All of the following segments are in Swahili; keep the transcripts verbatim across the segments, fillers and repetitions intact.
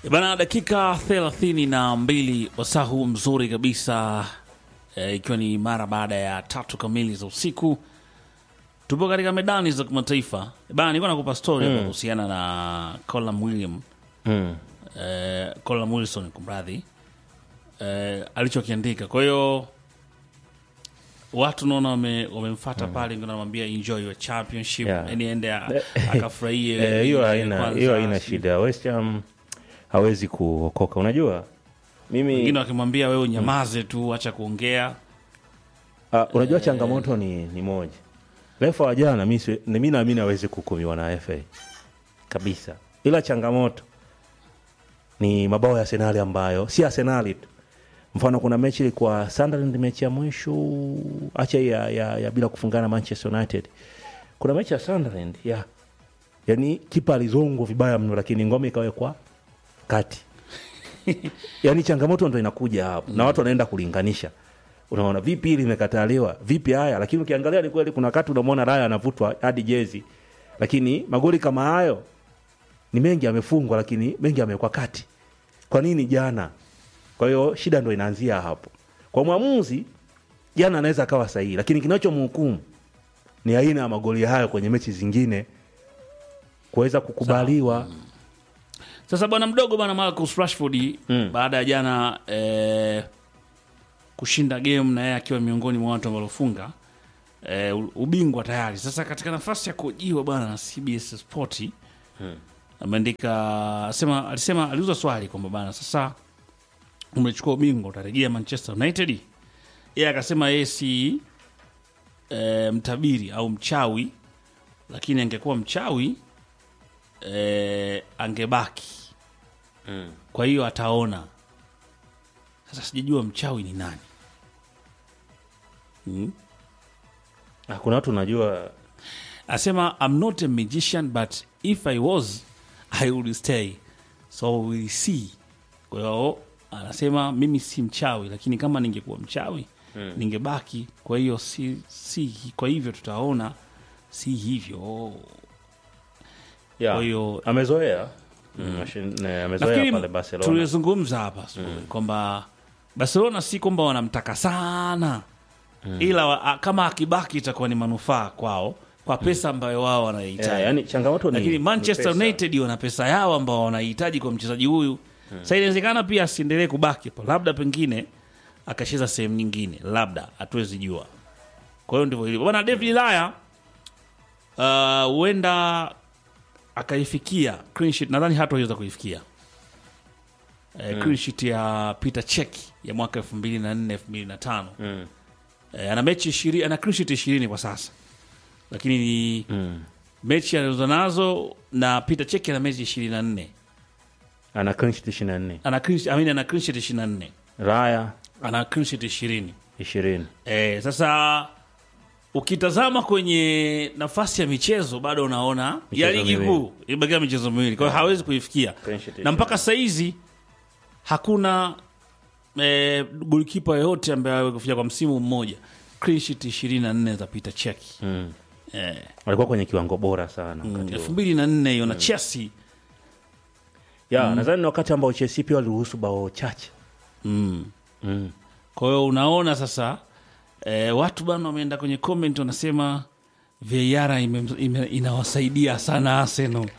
Bana, dakika thelathini na mbili wasahu mzuri kabisa e, ikiwa ni mara baada ya tatu kamili za usiku. Tupo katika medani za kimataifa. Bana, nilikuwa nakupa story hapa mm. kuhusiana na Callum William mm. e, Callum Wilson kumradhi e, alichokiandika. Kwa hiyo watu naona wamemfuata mm. pale, ngona namwambia enjoy your championship, Yeah. yani ende akafurahie. Hiyo haina hiyo haina shida. West Ham hawezi kuokoka. Unajua mimi wengine wakimwambia wewe nyamaze tu, acha kuongea. Uh, unajua changamoto ni ni moja. Refa wa jana mimi mimi naamini hawezi kuhukumiwa na F A kabisa. Ila changamoto ni mabao ya Arsenal ambayo si Arsenal tu. Mfano kuna mechi ilikuwa Sunderland, mechi ya mwisho acha ya, ya, ya bila kufungana Manchester United. Kuna mechi ya Sunderland ya yani kipa alizongo vibaya mno, lakini ngome ikawekwa kati. Yani changamoto ndio inakuja hapo. Na watu wanaenda kulinganisha. Unaona vipi hili limekataliwa, vipi haya, lakini ukiangalia ni kweli kuna wakati unamwona Raya anavutwa hadi jezi. Lakini magoli kama hayo ni mengi yamefungwa, lakini mengi yamekuwa kati. Kwa nini jana? Kwa hiyo shida ndio inaanzia hapo. Kwa mwamuzi jana anaweza akawa sahihi, lakini kinachomhukumu ni aina ya magoli hayo kwenye mechi zingine kuweza kukubaliwa. Sasa, sasa bwana mdogo bwana Marcus Rashford mm. baada ya jana eh, kushinda game na yeye akiwa miongoni mwa watu ambao walofunga eh, ubingwa tayari. Sasa katika nafasi ya kujiwa bwana na C B S Sport mm. ameandika asema alisema aliuza swali kwamba bwana sasa umechukua ubingwa utarejea Manchester United. Yeye akasema yeye si e, mtabiri au mchawi, lakini angekuwa mchawi e, angebaki mm. kwa hiyo ataona. Sasa sijajua mchawi ni nani. Hmm? Kuna watu unajua asema I'm not a magician but if I was I would stay, so we'll see. Kwa hiyo anasema mimi si mchawi, lakini kama ningekuwa mchawi hmm. ningebaki. Kwa hiyo si, si kwa hivyo tutaona si hivyo. Yeah. Kwa hiyo amezoea mm. amezoea pale Barcelona. Tulizungumza hapa mm. kwamba Barcelona si kwamba wanamtaka sana mm. ila wa, kama akibaki itakuwa ni manufaa kwao kwa pesa ambayo wao wanahitaji. Yeah, yani changamoto ni lakini Manchester ni United wana pesa yao ambao wanahitaji kwa mchezaji huyu. Hmm. Sasa inawezekana pia asiendelee kubaki hapo. Labda pengine akacheza sehemu nyingine. Labda hatuwezi jua. Kwa hiyo ndivyo ilivyo. Bwana David Laya huenda uh, akaifikia clean sheet. Nadhani hataweza kuifikia. Eh, hmm. clean sheet ya Peter Cech ya mwaka elfu mbili na nne elfu mbili na tano. Hmm. Eh, ana mechi ishirini, ana clean sheet ishirini kwa sasa. Lakini ni hmm. mechi anazonazo na Peter Cech ana mechi ishirini na nne. Ana clean sheet ishirini na nne. Ana clean sheet, I mean ana clean sheet ishirini na nne. Raya ana clean sheet ishirini. ishirini. Eh, sasa ukitazama kwenye nafasi ya michezo bado unaona ya ligi kuu imebakia michezo miwili. Kwa hiyo yeah. hawezi kuifikia. Na mpaka saa hizi hakuna eh, goalkeeper yote ambaye kufikia kwa msimu mmoja clean sheet ishirini na nne za Peter Cech. Mm. Eh, walikuwa kwenye kiwango bora sana wakati mm, elfu mbili na nne hiyo na mm. Chelsea. Ya, mm. nadhani wakati ambao Chelsea pia waliruhusu bao chache. Mm. Mm. Kwa hiyo unaona sasa e, watu bana wameenda kwenye comment wanasema V A R ime, ime, inawasaidia sana Arsenal.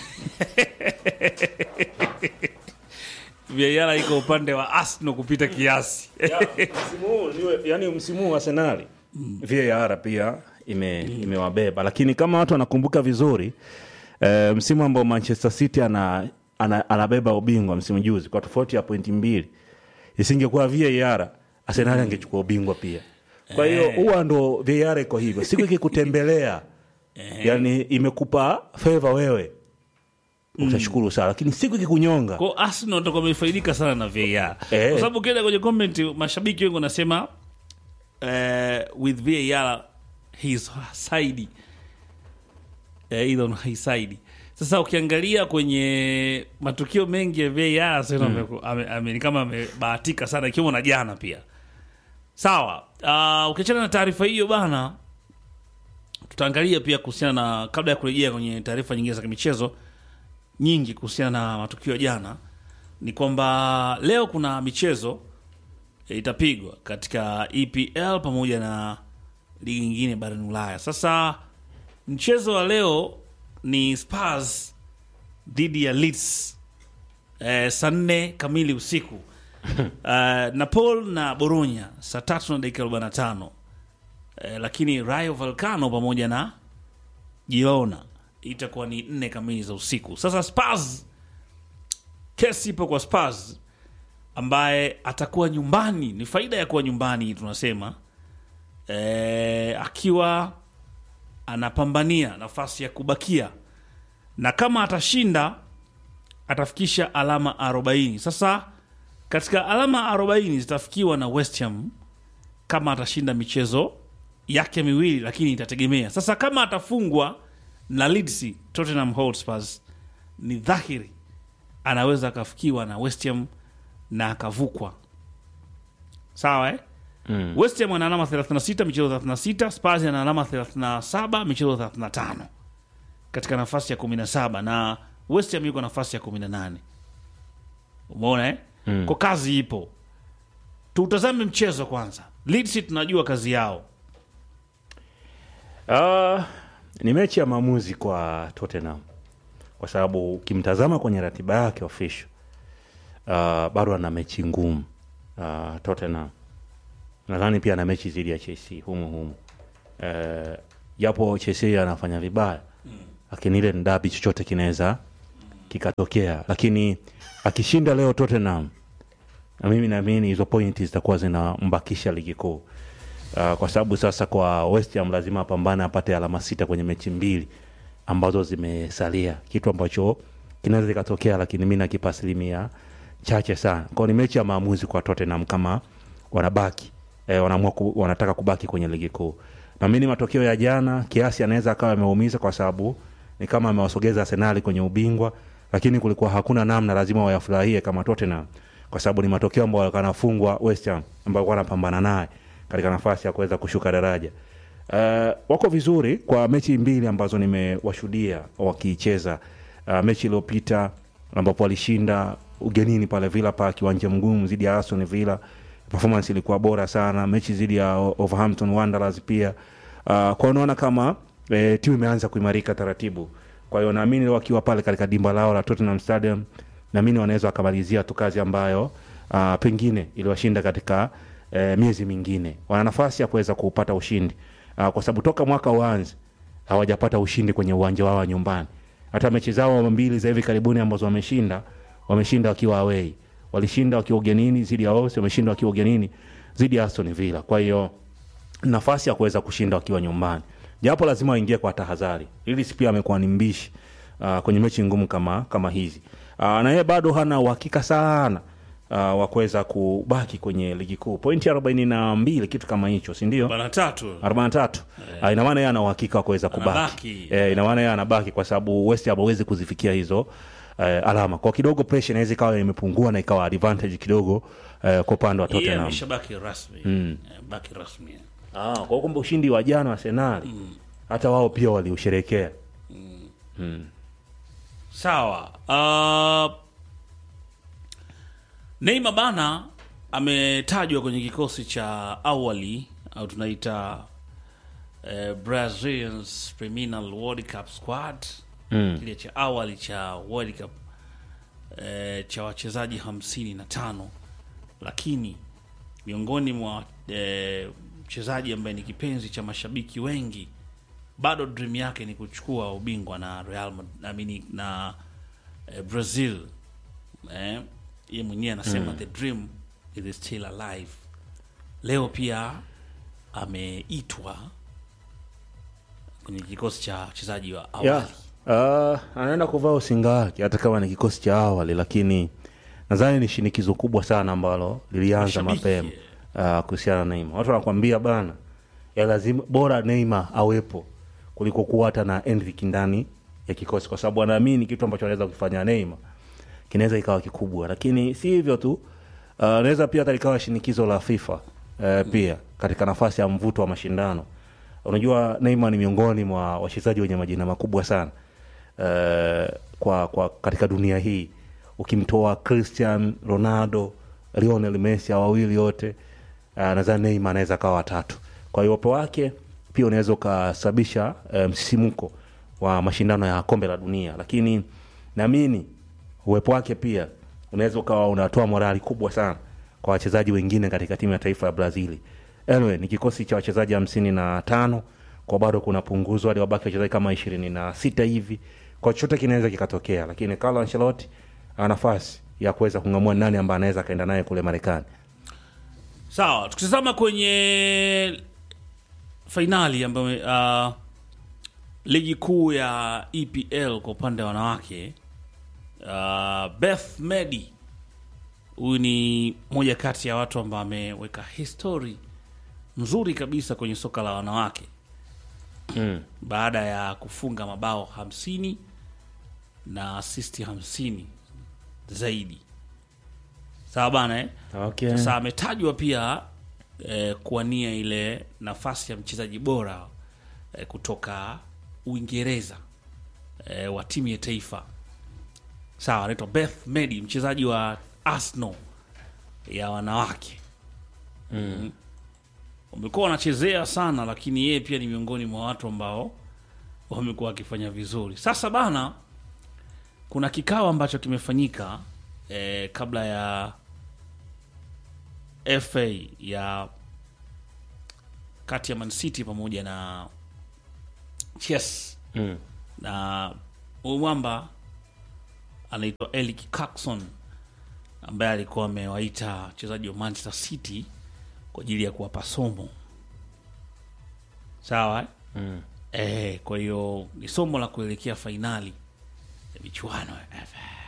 V A R iko upande wa Arsenal kupita kiasi. Ya, msimu huu yani msimu huu Arsenal mm. V A R pia ime mm. imewabeba, lakini kama watu wanakumbuka vizuri e, msimu ambao Manchester City ana Ana, anabeba ubingwa msimu juzi kwa tofauti ya pointi mbili, isingekuwa V A R Arsenal mm. angechukua ubingwa pia. Kwa hiyo huwa ndo V A R iko hivyo, siku ikikutembelea yani imekupa favor wewe mm. utashukuru sana, lakini siku ikikunyonga kwa Arsenal ndo wamefaidika sana na V A R eh. Kwa sababu kile kwenye comment mashabiki wengi wanasema uh, with V A R his side eh, either on his side. Sasa ukiangalia kwenye matukio mengi ya V A R sasa mm. ame, ame, kama amebahatika sana ikiwa na jana pia. Sawa. Uh, ukiachana na taarifa hiyo bana, tutaangalia pia kuhusiana na, kabla ya kurejea kwenye taarifa nyingine za michezo nyingi kuhusiana na matukio ya jana, ni kwamba leo kuna michezo e, itapigwa katika E P L pamoja na ligi nyingine barani Ulaya. Sasa mchezo wa leo ni Spurs dhidi ya Leeds e, saa nne kamili usiku. uh, Napoli na Bologna saa tatu na dakika arobaini na tano. E, lakini Rayo Vallecano pamoja na Girona itakuwa ni nne kamili za usiku. Sasa Spurs, kesi ipo kwa Spurs ambaye atakuwa nyumbani. Ni faida ya kuwa nyumbani tunasema, e, akiwa anapambania nafasi ya kubakia, na kama atashinda atafikisha alama arobaini. Sasa katika alama arobaini zitafikiwa na West Ham kama atashinda michezo yake miwili, lakini itategemea sasa kama atafungwa na Leeds, Tottenham Hotspur, ni dhahiri anaweza akafikiwa na West Ham na akavukwa. Sawa eh? Mm. West Ham ana alama thelathini na sita michezo thelathini na sita, Spurs ana alama thelathini na saba michezo thelathini na tano katika nafasi ya kumi na saba, na West Ham yuko nafasi ya kumi na nane. Umeona eh? Mm. Kwa kazi ipo. Tutazame mchezo kwanza. Leeds tunajua kazi yao. Uh, ni mechi ya maamuzi kwa Tottenham, kwa sababu ukimtazama kwenye ratiba yake official, uh, bado ana mechi ngumu. Uh, Tottenham nadhani pia ana mechi zidi ya Chelsea humu humu. Uh, japo Chelsea anafanya vibaya, lakini ile ndabi chochote kinaweza kikatokea, lakini akishinda leo Tottenham, na mimi naamini hizo pointi zitakuwa zinambakisha ligi kuu. Uh, kwa sababu sasa kwa West Ham lazima apambane apate alama sita kwenye mechi mbili ambazo zimesalia, kitu ambacho kinaweza kikatokea, lakini mimi nakipa asilimia chache sana. Kwa ni mechi ya maamuzi kwa Tottenham kama wanabaki, eh, wanaamua ku, wanataka kubaki kwenye ligi kuu. Na mimi matokeo ya jana kiasi anaweza akawa ameumiza, kwa sababu ni kama amewasogeza Arsenal kwenye ubingwa, lakini kulikuwa hakuna namna, lazima wayafurahie kama Tottenham, kwa sababu ni matokeo ambayo kanafungwa West Ham ambao wanapambana naye katika nafasi ya kuweza kushuka daraja. Uh, wako vizuri kwa mechi mbili ambazo nimewashuhudia wakicheza. Uh, mechi iliyopita ambapo walishinda ugenini pale Villa Park, kiwanja mgumu dhidi ya Aston Villa, performance ilikuwa bora sana. Mechi dhidi ya Wolverhampton Wanderers pia. Uh, kwa unaona kama eh, timu imeanza kuimarika taratibu. Kwa hiyo naamini wakiwa pale katika dimba lao la Tottenham Stadium, naamini wanaweza wakamalizia tu kazi ambayo uh, pengine iliwashinda katika eh, miezi mingine. Wana nafasi ya kuweza kupata ushindi. Uh, kwa sababu toka mwaka uanze hawajapata ushindi kwenye uwanja wao nyumbani. Hata mechi zao mbili za hivi karibuni ambazo wameshinda, wameshinda wakiwa away. Walishinda wakiwa ugenini dhidi ya Wolves, wameshinda wakiwa ugenini dhidi ya Aston Villa. Kwa hiyo nafasi ya kuweza kushinda wakiwa nyumbani, japo lazima waingie kwa tahadhari. Ili pia amekuwa ni mbishi uh, kwenye mechi ngumu kama kama hizi. Uh, na yeye bado hana uhakika sana uh, wa kuweza kubaki kwenye ligi kuu. Pointi arobaini na mbili kitu kama hicho, si ndio? arobaini na tatu. arobaini na tatu. Yeah. Uh, ina maana yeye ana uhakika wa kuweza kubaki. Eh, ina maana yeye anabaki kwa sababu West Ham hawezi kuzifikia hizo uh, alama. Kwa kidogo pressure inaweza ikawa imepungua na ikawa advantage kidogo uh, kwa upande wa Tottenham. Yeye ameshabaki rasmi. Mm. Baki rasmi. Ah, kwa kumbe ushindi wa jana wa Arsenal, mm, hata wao pia waliusherehekea. Mm. Mm. Sawa. Uh, Neymar bana ametajwa kwenye kikosi cha awali au tunaita uh, Brazilians Preliminary World Cup squad, mm, kile cha awali cha World Cup uh, cha wachezaji hamsini na tano, lakini miongoni mwa uh, mchezaji ambaye ni kipenzi cha mashabiki wengi, bado dream yake ni kuchukua ubingwa na Real Madrid na eh, Brazil. Eh, yeye mwenyewe anasema, mm, the dream is still alive. Leo pia ameitwa kwenye kikosi cha wachezaji wa awali. Yeah. Uh, anaenda kuvaa usinga wake hata kama ni kikosi cha awali, lakini nadhani ni shinikizo kubwa sana ambalo lilianza mapema uh, kuhusiana na Neymar. Watu wanakuambia bana, ya lazima bora Neymar awepo kuliko kuata na Endrick ndani ya kikosi, kwa sababu anaamini kitu ambacho anaweza kufanya Neymar kinaweza ikawa kikubwa. Lakini si hivyo tu, uh, anaweza pia talikawa shinikizo la FIFA uh, pia katika nafasi ya mvuto wa mashindano. Unajua Neymar ni miongoni mwa wachezaji wenye majina makubwa sana uh, kwa kwa katika dunia hii. ukimtoa Cristiano Ronaldo, Lionel Messi wawili wote, uh, nadhani Neymar anaweza kawa watatu. Kwa hiyo uwepo wake pia unaweza ukasababisha msisimuko um, wa mashindano ya kombe la dunia, lakini naamini uwepo wake pia unaweza ukawa unatoa morali kubwa sana kwa wachezaji wengine katika timu ya taifa ya Brazil. Anyway, ni kikosi cha wachezaji hamsini na tano, kwa bado kuna punguzo hadi wabaki wachezaji kama ishirini na sita hivi. Kwa chochote kinaweza kikatokea, lakini Carlo Ancelotti ana nafasi ya kuweza kungamua nani ambaye anaweza kaenda naye kule Marekani. Sawa, tukitazama kwenye finali ambayo uh, ligi kuu ya E P L kwa upande wa wanawake, uh, Beth Medi huyu ni moja kati ya watu ambao ameweka history nzuri kabisa kwenye soka la wanawake mm. baada ya kufunga mabao hamsini na assist hamsini zaidi. Sawa bana eh? Okay. Sasa ametajwa pia eh, kuwania ile nafasi ya mchezaji bora eh, kutoka Uingereza eh, wa timu ya taifa. Sawa, anaitwa Beth Medi, mchezaji wa Arsenal ya wanawake. Mm. Wamekuwa wanachezea sana, lakini yeye pia ni miongoni mwa watu ambao wamekuwa wakifanya vizuri. Sasa bana, kuna kikao ambacho kimefanyika eh, kabla ya F A ya kati ya Man City pamoja na Chelsea. Mm. Na mwamba anaitwa Eric Carson ambaye alikuwa amewaita wachezaji wa Manchester City kwa ajili ya kuwapa somo. Sawa eh? Mm. Eh, kwa hiyo ni somo la kuelekea fainali ya michuano ya F A.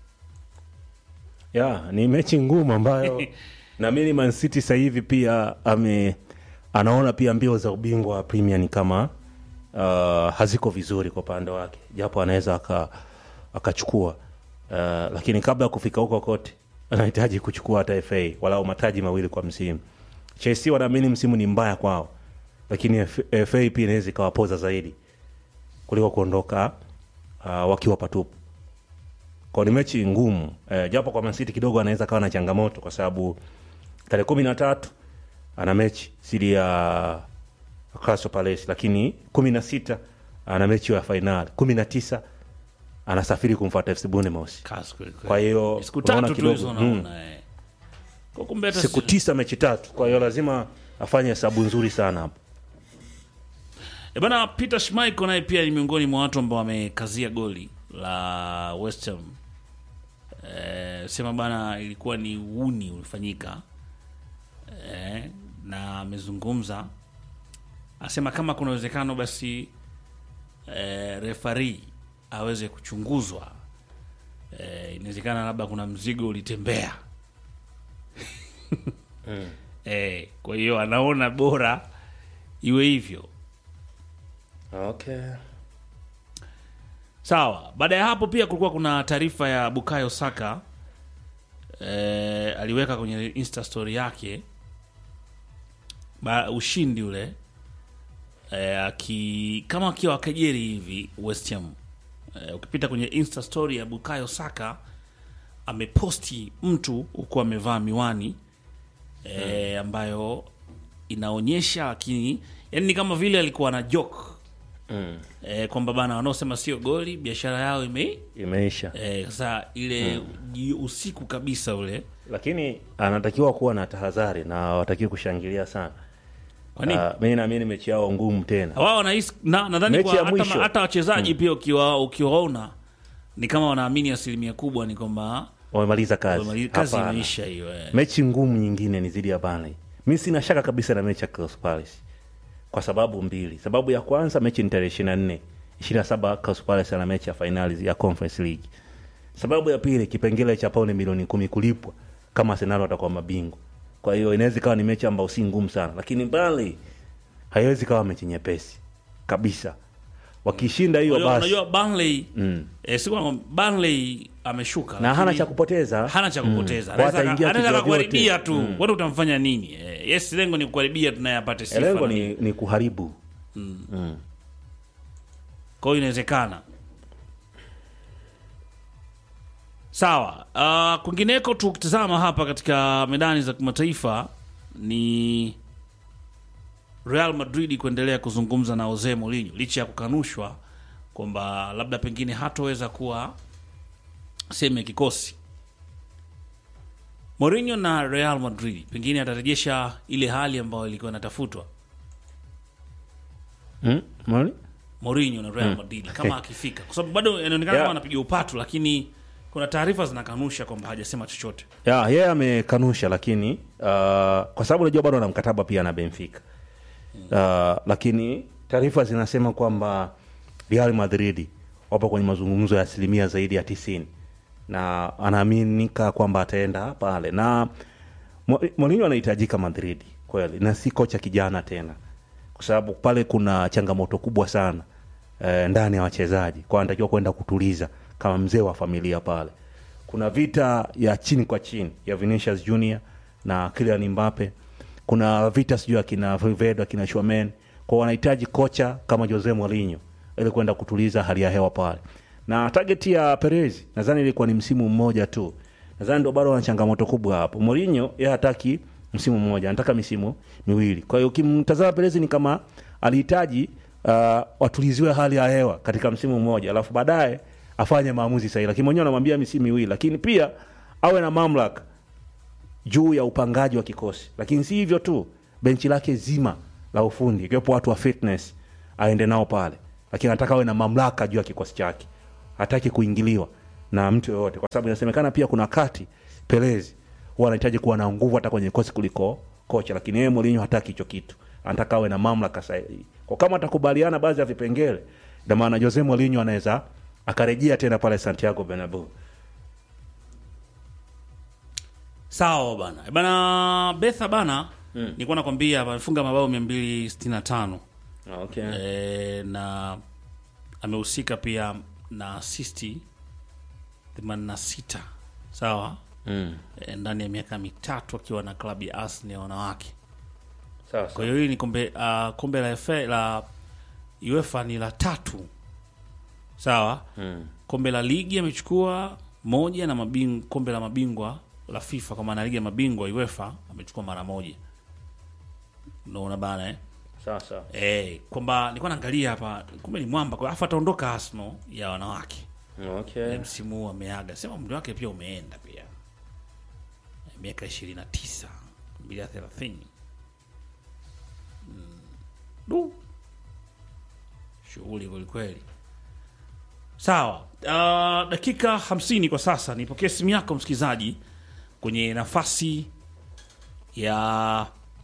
Ya, ni mechi ngumu ambayo na mimi Man City sasa hivi pia ame anaona pia mbio za ubingwa wa Premier ni kama uh, haziko vizuri kwa upande wake, japo anaweza aka akachukua uh, lakini kabla ya kufika huko kote anahitaji kuchukua hata F A wala mataji mawili kwa msimu. Chelsea wanaamini msimu ni mbaya kwao, lakini F A pia inaweza ikawapoza zaidi kuliko kuondoka uh, wakiwa patupu. Kwa ni mechi ngumu, eh, japo kwa Man City kidogo anaweza kawa na changamoto kwa sababu tarehe kumi na tatu ana mechi dhidi ya Crystal Palace, lakini kumi na sita ana mechi ya finali, kumi na tisa anasafiri kumfuata F C Bournemouth. Kwa hiyo siku tatu tu hizo naona eh. Kwa kumbe hata siku tisa mechi tatu. Kwa hiyo lazima afanye hesabu nzuri sana hapo. E bana, Peter Schmeichel naye pia ni miongoni mwa watu ambao wamekazia goli la West Ham. Eh, sema bana ilikuwa ni uni ulifanyika. Eh, na amezungumza asema kama kuna uwezekano basi eh, referee aweze kuchunguzwa. Eh, inawezekana labda kuna mzigo ulitembea. mm. Eh, kwa hiyo anaona bora iwe hivyo. Okay. Sawa, baada ya hapo pia kulikuwa kuna taarifa ya Bukayo Saka. Eh, aliweka kwenye Insta story yake ba ushindi ule eh, aki kama akiwa kajeri hivi West Ham. Eh, ukipita kwenye Insta story ya Bukayo Saka ameposti mtu huko amevaa miwani eh, hmm. ambayo inaonyesha, lakini yani ni kama vile alikuwa na joke mm. eh, kwamba bana wanaosema sio goli biashara yao ime imeisha. Eh, sasa ile mm. usiku kabisa ule, lakini anatakiwa kuwa na tahadhari na watakiwa kushangilia sana. Kwa nini? Uh, mimi naamini mechi yao ngumu tena. Wao wanahisi na nadhani kwa hata hata wachezaji mm. pia ukiwa ukiwaona ni kama wanaamini asilimia kubwa ni kwamba wamemaliza kazi. Wamemaliza kazi imeisha hiyo. Eh. Mechi ngumu nyingine ni zidi ya Burnley. Mimi sina shaka kabisa na mechi ya Crystal Palace. Kwa sababu mbili. Sababu ya kwanza, mechi ni tarehe ishirini na nne, ishirini na saba Crystal Palace ana mechi ya finali ya Conference League. Sababu ya pili, kipengele cha pauni milioni kumi kulipwa kama Arsenal watakuwa mabingwa. Kwa hiyo inaweza kawa ni mechi ambayo si ngumu sana, lakini Burnley haiwezi kawa mechi nyepesi kabisa. Wakishinda hiyo basi. Unajua Burnley mm. eh, si kwamba Burnley ameshuka na hana cha kupoteza. Hana cha kupoteza. Mm. Anaweza kukaribia tu. Mm. Wewe utamfanya nini? Eh, yes, lengo ni kukaribia tunaye apate sifa. Lengo ni, ni kuharibu. Mm. Mm. Kwa hiyo inawezekana. Sawa. Uh, kwingineko tukitazama hapa katika medani za kimataifa ni Real Madrid kuendelea kuzungumza na Jose Mourinho licha ya kukanushwa kwamba labda pengine hatoweza kuwa sehemu ya kikosi. Mourinho na Real Madrid pengine atarejesha ile hali ambayo ilikuwa inatafutwa. Mm, Mourinho? Mourinho na Real Madrid kama akifika, kwa sababu bado inaonekana Yeah. kama anapiga upatu, lakini kuna taarifa zinakanusha kwamba hajasema chochote. Ya, yeye amekanusha lakini uh, kwa sababu unajua bado ana mkataba pia na Benfica. Uh, lakini taarifa zinasema kwamba Real Madrid wapo kwenye mazungumzo ya asilimia zaidi ya tisini na anaaminika kwamba ataenda pale, na Mo- Mourinho anahitajika Madrid kweli, na si kocha kijana tena, kwa sababu pale kuna changamoto kubwa sana eh, ndani ya wachezaji, kwa anatakiwa kwenda kutuliza kama mzee wa familia pale. Kuna vita ya chini kwa chini ya Vinicius Junior na Kylian Mbappe, kuna vita sijui akina Valverde akina Tchouameni, kwa wanahitaji kocha kama Jose Mourinho ili kwenda kutuliza hali ya hewa pale. Na target ya Perez nadhani ilikuwa ni msimu mmoja tu, nadhani ndio bado wana changamoto kubwa hapo. Mourinho yeye hataki msimu mmoja, anataka misimu miwili. Kwa hiyo ukimtazama Perez ni kama alihitaji uh, watuliziwe hali ya hewa katika msimu mmoja, alafu baadaye afanye maamuzi sahihi, lakini mwenyewe anamwambia misimu miwili, lakini pia awe na mamlaka juu ya upangaji wa kikosi. Lakini si hivyo tu, benchi lake zima la ufundi ikiwepo watu wa fitness aende nao pale, lakini anataka awe na mamlaka juu ya kikosi chake, hataki kuingiliwa na mtu yoyote, kwa sababu inasemekana pia kuna kati Perez huwa anahitaji kuwa na nguvu hata kwenye kikosi kuliko kocha, lakini yeye Mourinho hataki hicho kitu, anataka awe na mamlaka sahihi. Kwa kama atakubaliana baadhi ya vipengele, ndio maana Jose Mourinho anaweza akarejea tena pale Santiago Bernabeu. Sawa bana. Bana Betha bana, Mm. nilikuwa nakwambia amefunga mabao mia mbili sitini na tano. Okay. E, na amehusika pia na assist themanini na sita. Sawa? Mm. E, ndani ya miaka mitatu akiwa na klabu ya Arsenal ya wanawake. Sawa. Kwa hiyo hili ni kombe uh, kombe la F A la UEFA ni la tatu. Sawa? Mm. Kombe la ligi amechukua moja, na mabing, kombe la mabingwa la FIFA kwa maana ligi ya mabingwa UEFA amechukua mara moja. Unaona bana eh? Sawa sawa. Eh, kwamba nilikuwa naangalia hapa kumbe ni mwamba, kwa afa ataondoka Arsenal ya wanawake. Okay. E, msimu huu ameaga. Sema umri wake pia umeenda pia. E, miaka ishirini na tisa, mbili thelathini. Mm. Du. Shughuli kweli kweli. Sawa. Uh, dakika hamsini kwa sasa. Nipokee simu yako msikizaji kwenye nafasi ya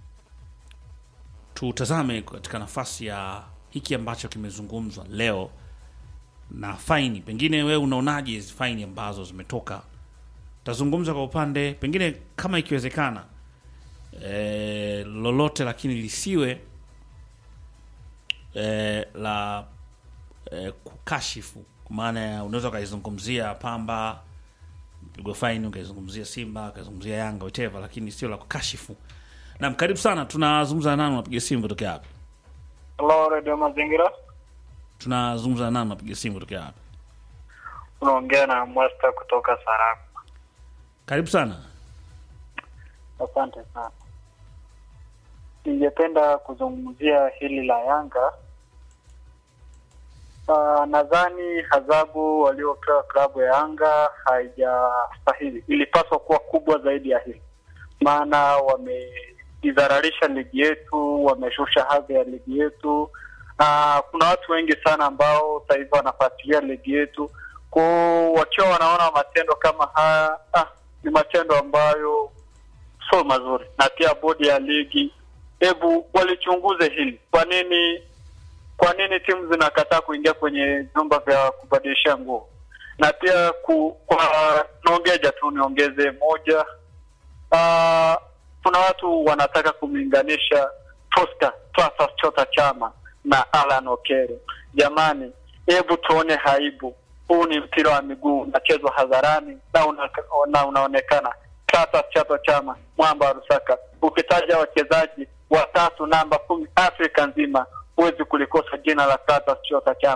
tutazame katika nafasi ya hiki ambacho kimezungumzwa leo na faini. Pengine wewe unaonaje hizo faini ambazo zimetoka? Tazungumza kwa upande pengine kama ikiwezekana e, lolote lakini lisiwe e, la e, kukashifu, kwa maana ya unaweza kaizungumzia Pamba pigwa faini, ukaizungumzia Simba, ukaizungumzia Yanga, whatever, lakini sio la kukashifu. Na karibu sana, tunazungumza nani, unapiga simu kutoka wapi? Hello, Radio Mazingira. Tunazungumza nani, unapiga simu kutoka wapi? Unaongea na Mwasta kutoka Saraka. Karibu sana. Asante sana. Ningependa kuzungumzia hili la Yanga. Uh, nadhani adhabu waliopewa klabu ya Yanga haijastahili. Ilipaswa kuwa kubwa zaidi ya hili. Maana wameidhararisha ligi yetu, wameshusha hadhi ya ligi yetu. Uh, kuna watu wengi sana ambao sasa hivi wanafuatilia ligi yetu. Kwa wakiwa wanaona matendo kama haya, ah, ni matendo ambayo sio mazuri. Na pia bodi ya ligi, hebu walichunguze hili. Kwa nini kwa nini timu zinakataa kuingia kwenye vyumba vya kubadilisha nguo? Na pia ku, kwa naongeja tu niongeze moja. Ah, kuna watu wanataka kumlinganisha Prosper Clatous Chota Chama na Alan Okere. Jamani, hebu tuone haibu. Huu ni mpira wa miguu unachezwa hadharani na, una, na unaonekana. Clatous Chota Chama, mwamba wa Lusaka. Ukitaja wachezaji watatu namba kumi Afrika nzima, huwezi kulikosa jina la Clatous Chota Chama.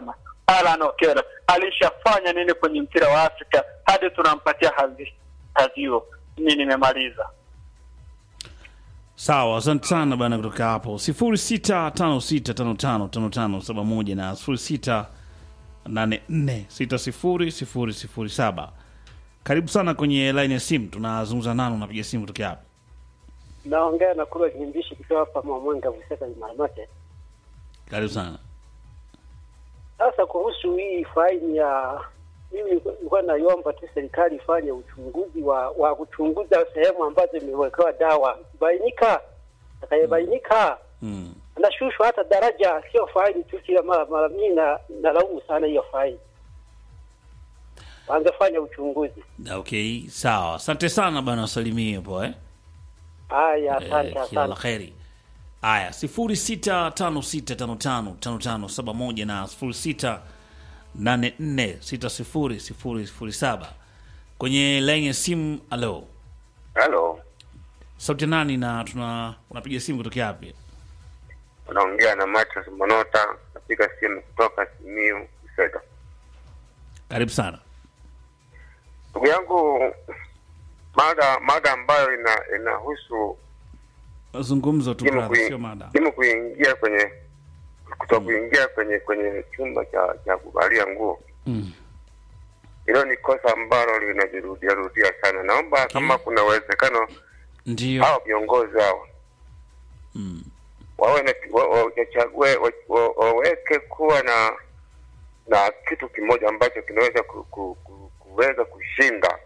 Alan Okello alishafanya nini kwenye mpira wa Afrika hadi tunampatia hadhi hadhi hiyo? Mimi nimemaliza. Sawa, asante sana bana kutoka hapo. sifuri sita tano sita tano tano tano tano saba moja na sifuri sita nane nne sita sifuri sifuri sifuri saba. Karibu sana kwenye line ya simu. Tunazungumza nani, unapiga simu kutoka hapa? Naongea na Kula Jimbishi kutoka hapa Mwanga Buseka Maramote. Karibu sana. Sasa kuhusu hii faini ya mimi nilikuwa naomba tu serikali ifanye uchunguzi wa wa kuchunguza sehemu ambazo imewekewa dawa. Bainika, atakayebainika Mm. anashushwa hata daraja, sio faini tu kila mara mara. Mimi na nalaumu sana hiyo faini. Wangefanya uchunguzi. Okay, sawa. Asante sana bana, wasalimie hapo eh. Haya, asante Eh, kila la asante. kheri. Aya, sifuri sita tano sita tano tano tano tano saba moja na sifuri sita nane nne sita sifuri sifuri sifuri saba. Kwenye line ya simu, alo. Halo, Sauti nani na tuna unapiga simu kutoka wapi? unaongea na Matras Monota, napiga simu kutoka Simiyu Busega. Karibu sana. Ndugu yangu, mada mada ambayo ina inahusu Mazungumzo tu timu brother, kui- sio mada. timu kuingia kwenye kuto kuingia kwenye kwenye chumba cha cha kuvalia nguo. Mm. Hilo ni kosa ambalo linajirudia rudia sana. Naomba kama kuna uwezekano Ndio. hao viongozi hao Mm. wawe na wa- wa- wachague wa- wa- waweke kuwa na na kitu kimoja ambacho kinaweza ku, ku, ku, kuweza kushinda